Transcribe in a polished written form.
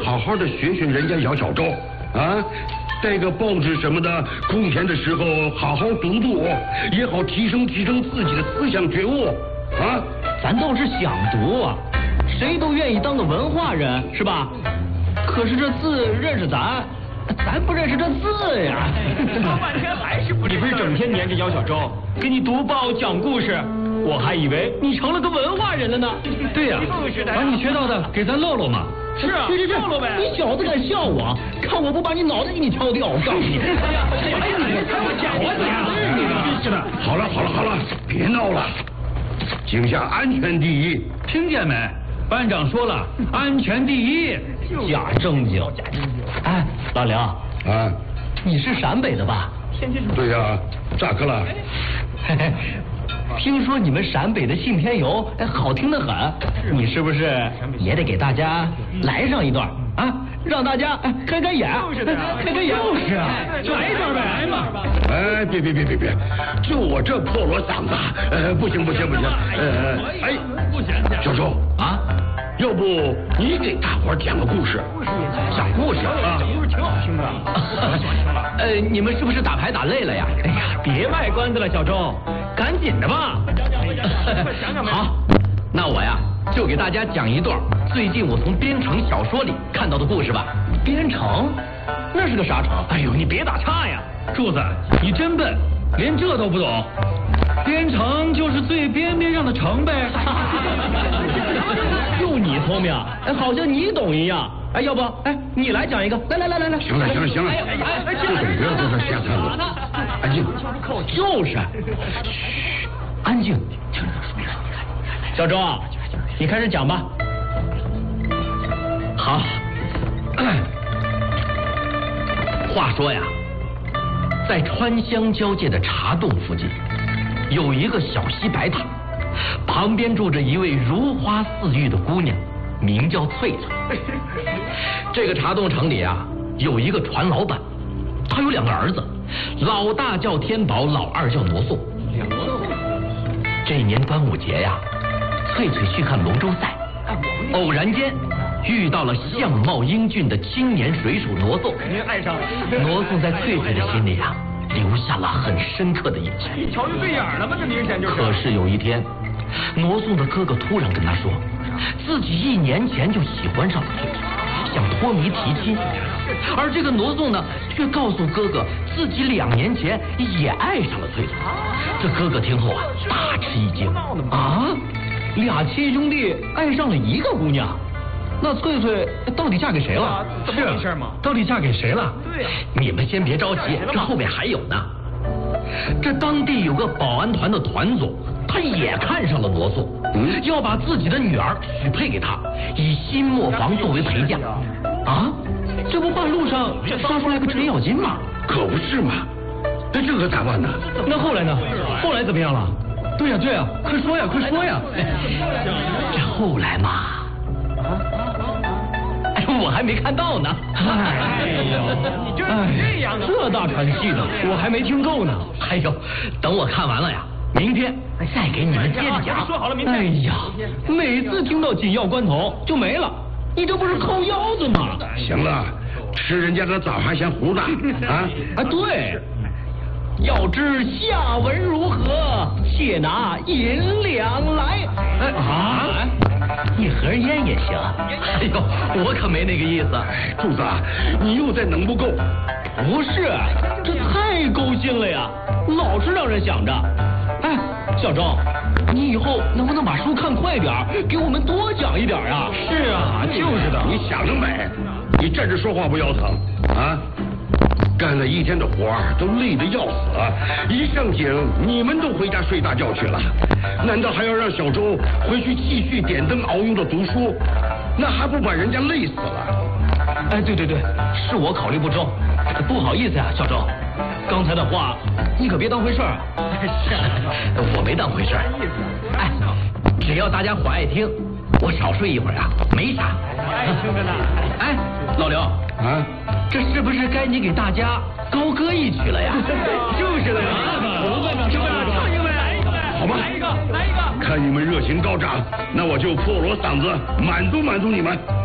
好好的学学人家姚小周啊，带个报纸什么的，空闲的时候好好读读，也好提升自己的思想觉悟啊。 咱倒是想读啊，谁都愿意当个文化人，是吧？可是这字认识咱不认识这字呀。 说半天还是不。你不是整天黏着姚小周，给你读报讲故事，我还以为你成了个文化人了呢。 对呀，把你学到的给咱露露嘛。 是啊，露露呗。 你小子敢笑我，看我不把你脑袋给你挑掉！我告诉你。 哎呀，你看我讲我真是的。好了，别闹了，井下安全第一， 听见没？班长说了，安全第一。 假正经。哎，老刘啊，你是陕北的吧？ 对呀，咋个了？ 听说你们陕北的信天游，好听得很，你是不是也得给大家来上一段啊？让大家开开眼，开开眼。 就是啊，来一段呗，来嘛。 哎，别，就我这破锣嗓子，不行。哎， 不行， 小周啊， 要不你给大伙讲个故事？ 讲故事啊， 讲故事挺好听的。 你们是不是打牌打累了呀？ 哎呀，别卖关子了，小周，赶紧的吧。讲好，那我呀就给大家讲一段最近我从边城小说里看到的故事吧。边城？那是个啥城？ 哎呦，你别打岔呀！ 柱子，你真笨，连这都不懂。边城就是最边上的城呗。 就你聪明，好像你懂一样。要不，你来讲一个，来。 行了，就总不要在这瞎掺和，安静。 就是，嘘，安静，听着他说。小周啊，你开始讲吧。好。话说呀，在川湘交界的茶洞附近，有一个小溪白塔，旁边住着一位如花似玉的姑娘，名叫翠翠。这个茶洞城里啊，有一个船老板，他有2个儿子，老大叫天宝，老二叫罗宋。这年端午节呀，翠翠去看龙舟赛，偶然间遇到了相貌英俊的青年水手罗宋。 您爱上了。 罗宋在翠翠的心里啊，留下了很深刻的印象。 一瞧就对眼了吗？这明显就是。 可是有一天，罗宋的哥哥突然跟他说，自己1年前就喜欢上了翠翠，想脱迷提亲。而这个罗宋呢，却告诉哥哥自己2年前也爱上了翠翠。这哥哥听后啊，大吃一惊啊！2亲兄弟爱上了一个姑娘，那翠翠到底嫁给谁了？ 怎么回事嘛？ 到底嫁给谁了？ 对呀， 你们先别着急，这后面还有呢。这当地有个保安团的团总，他也看上了罗宋，要把自己的女儿许配给他，以新磨坊作为陪嫁。啊，这不半路上杀出来个程咬金吗？ 可不是嘛，这可咋办呢？ 那后来呢？后来怎么样了？ 对呀，快说呀！ 这后来嘛，我还没看到呢。 你这样啊？ 这大串戏呢，我还没听够呢。哎呦，等我看完了呀，明天再给你们接着讲。 说好了明天。 哎呀，每次听到紧要关头就没了，你这不是扣腰子吗？ 行了，吃人家的枣还嫌糊呢啊！ 对。要知下文如何，且拿银两来。一盒烟也行。哎呦，我可没那个意思。 柱子，你又在能不够？ 不是，这太勾心了呀，老是让人想着。小周，你以后能不能把书看快点，给我们多讲一点啊？ 是啊，就是的。 你想得美，你站着说话不腰疼啊？干了1天的活都累得要死，一上井你们都回家睡大觉去了，难道还要让小周回去继续点灯熬油的读书？那还不把人家累死了？ 对，是我考虑不周，不好意思呀，小周，刚才的话你可别当回事儿。我没当回事儿。只要大家伙爱听，我少睡一会儿啊，没啥。 听着呢。 老刘啊， 这是不是该你给大家高歌一曲了呀？ 就是的。唱一个呗，来一个呗。 好吧， 来一个。 看你们热情高涨，那我就破锣嗓子满足你们。